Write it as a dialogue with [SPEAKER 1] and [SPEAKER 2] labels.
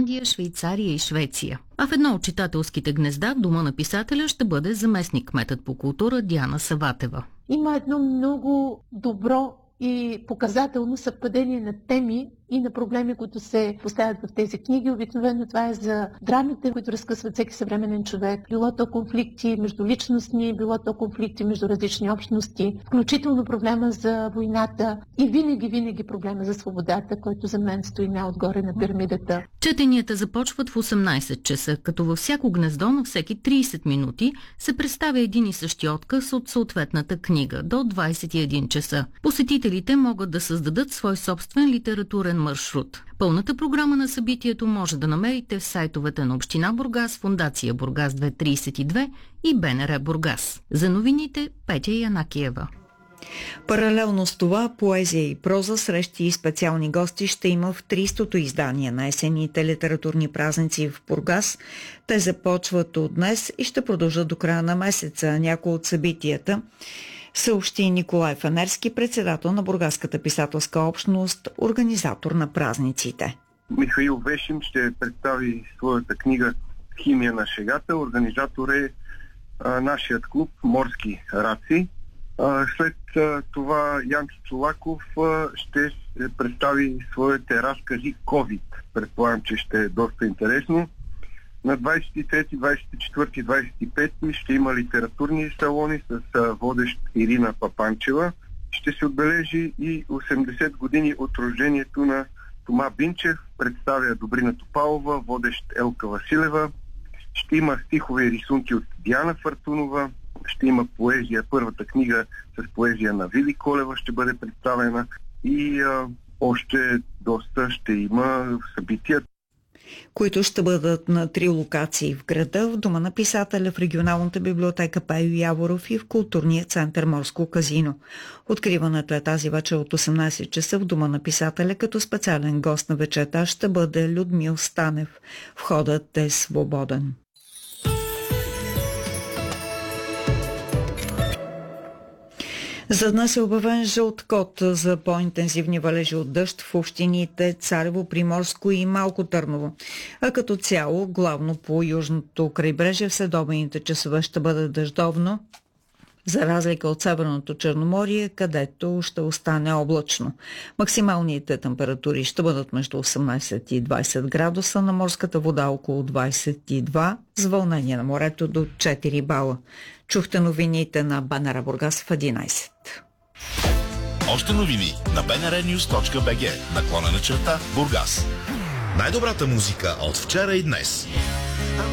[SPEAKER 1] Финландия, Швейцария и Швеция. А в едно от читателските гнезда в дома на писателя ще бъде заместник-кметът по култура Диана Саватева.
[SPEAKER 2] Има едно много добро и показателно съвпадение на теми и на проблеми, които се поставят в тези книги. Обикновено това е за драмите, които разкъсват всеки съвременен човек. Било то конфликти междуличностни, било то конфликти между различни общности, включително проблема за войната и винаги проблема за свободата, който за мен стои най-отгоре на пирамидата.
[SPEAKER 1] Четенията започват в 18 часа, като във всяко гнездо на всеки 30 минути се представя един и същи отказ от съответната книга до 21 часа. Посетителите могат да създадат свой собствен литературен маршрут. Пълната програма на събитието може да намерите в сайтовете на Община Бургас, Фондация Бургас 232 и БНР Бургас. За новините Петя Янакиева.
[SPEAKER 3] Паралелно с това, поезия и проза, срещи и специални гости ще има в 300-то издание на есенните литературни празници в Бургас. Те започват от днес и ще продължат до края на месеца. Някои от събитията съобщи Николай Фанерски, председател на Бургаската писателска общност, организатор на празниците.
[SPEAKER 4] Михаил Вешим ще представи своята книга "Химия на шегата". Организатор е нашият клуб "Морски раци". След това Янчо Чолаков ще представи своите разкази "COVID". Предполагам, че ще е доста интересно. На 23, 24, 25 ще има литературни салони с водещ Ирина Папанчева. Ще се отбележи и 80 години от рождението на Тома Бинчев. Представя Добрина Топалова, водещ Елка Василева. Ще има стихове и рисунки от Диана Фартунова. Ще има поезия. Първата книга с поезия на Вили Колева ще бъде представена. И още доста ще има събития,
[SPEAKER 3] които ще бъдат на 3 локации в града, в Дома на писателя, в регионалната библиотека Пайо Яворов и в културния център Морско казино. Откриването е тази вечер от 18 часа в Дома на писателя, като специален гост на вечерта ще бъде Людмил Станев. Входът е свободен. За днес е обявен жълт код за по-интензивни валежи от дъжд в общините Царево, Приморско и Малко Търново. А като цяло, главно по южното крайбрежие, в следобедните часове ще бъде дъждовно, за разлика от Северното Черноморие, където ще остане облачно. Максималните температури ще бъдат между 18 и 20 градуса, на морската вода около 22, с вълнение на морето до 4 бала. Чухте новините на БНР Бургас в 11.
[SPEAKER 5] Още новини на bnrnews.bg /Бургас. Най-добрата музика от вчера и днес.